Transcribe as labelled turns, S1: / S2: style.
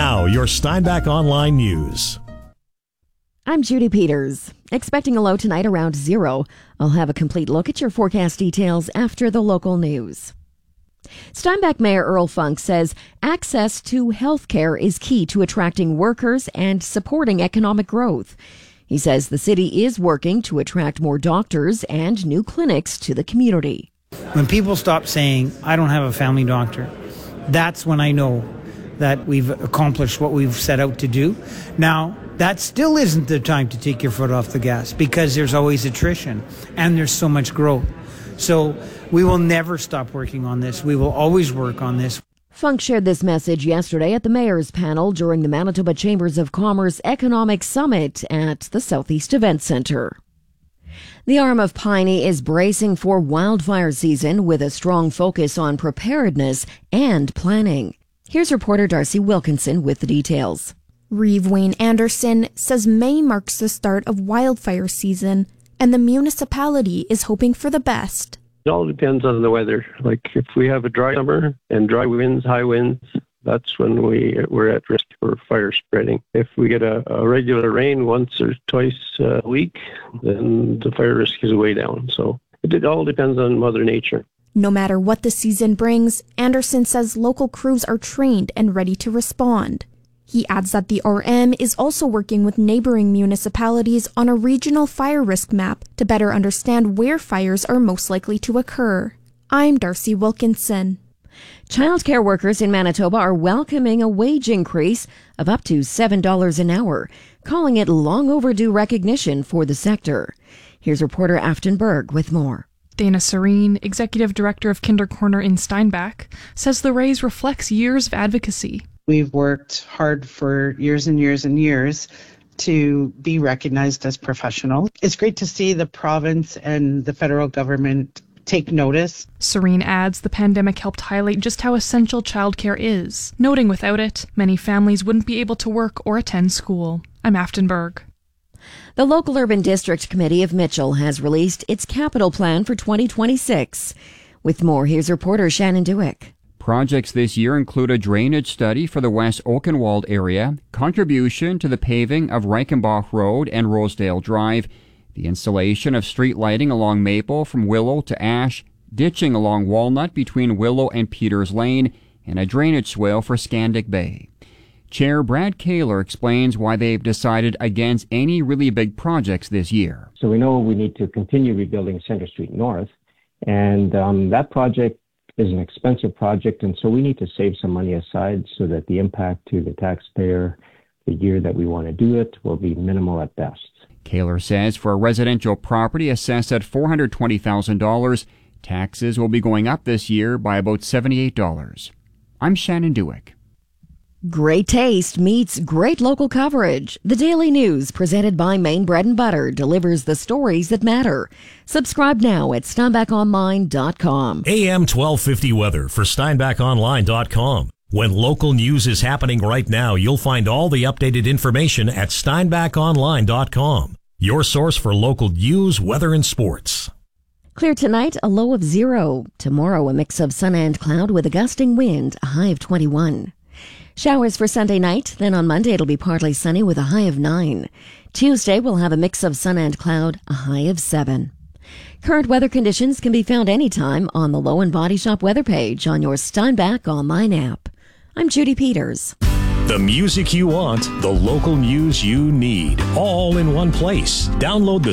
S1: Now, your Steinbach Online News.
S2: I'm Judy Peters. Expecting a low tonight around 0. I'll have a complete look at your forecast details after the local news. Steinbach Mayor Earl Funk says access to health care is key to attracting workers and supporting economic growth. He says the city is working to attract more doctors and new clinics to the community.
S3: When people stop saying, I don't have a family doctor, that's when I know that we've accomplished what we've set out to do. Now, that still isn't the time to take your foot off the gas because there's always attrition and there's so much growth. So we will never stop working on this. We will always work on this.
S2: Funk shared this message yesterday at the mayor's panel during the Manitoba Chambers of Commerce Economic Summit at the Southeast Event Centre. The arm of Piney is bracing for wildfire season with a strong focus on preparedness and planning. Here's reporter Darcy Wilkinson with the details.
S4: Reeve Wayne Anderson says May marks the start of wildfire season, and the municipality is hoping for the best.
S5: It all depends on the weather. Like if we have a dry summer and dry winds, high winds, that's when we're at risk for fire spreading. If we get a regular rain once or twice a week, then the fire risk is way down. So it all depends on Mother Nature.
S4: No matter what the season brings, Anderson says local crews are trained and ready to respond. He adds that the RM is also working with neighboring municipalities on a regional fire risk map to better understand where fires are most likely to occur. I'm Darcy Wilkinson.
S2: Childcare workers in Manitoba are welcoming a wage increase of up to $7 an hour, calling it long overdue recognition for the sector. Here's reporter Afton Berg with more.
S6: Dana Serene, Executive Director of Kinder Corner in Steinbach, says the raise reflects years of advocacy.
S7: We've worked hard for years and years and years to be recognized as professional. It's great to see the province and the federal government take notice.
S6: Serene adds the pandemic helped highlight just how essential childcare is, noting without it, many families wouldn't be able to work or attend school. I'm Afton Berg.
S2: The local urban district committee of Mitchell has released its capital plan for 2026. With more, here's reporter Shannon Dewick.
S8: Projects this year include a drainage study for the West Oakenwald area, contribution to the paving of Reichenbach Road and Rosedale Drive, the installation of street lighting along Maple from Willow to Ash, ditching along Walnut between Willow and Peters Lane, and a drainage swale for Scandic Bay. Chair Brad Kaler explains why they've decided against any really big projects this year.
S9: So we know we need to continue rebuilding Centre Street North, and that project is an expensive project, and so we need to save some money aside so that the impact to the taxpayer the year that we want to do it will be minimal at best.
S8: Kaler says for a residential property assessed at $420,000, taxes will be going up this year by about $78. I'm Shannon Dewick.
S2: Great taste meets great local coverage. The Daily News, presented by Maine Bread and Butter, delivers the stories that matter. Subscribe now at SteinbachOnline.com.
S1: AM 1250 weather for SteinbachOnline.com. When local news is happening right now, you'll find all the updated information at SteinbachOnline.com. Your source for local news, weather, and sports.
S2: Clear tonight, a low of 0. Tomorrow, a mix of sun and cloud with a gusting wind, a high of 21. Showers for Sunday night, then on Monday it'll be partly sunny with a high of 9. Tuesday we'll have a mix of sun and cloud, a high of 7. Current weather conditions can be found anytime on the Low and Body Shop weather page on your Steinbach Online app. I'm Judy Peters.
S1: The music you want, the local news you need, all in one place. Download the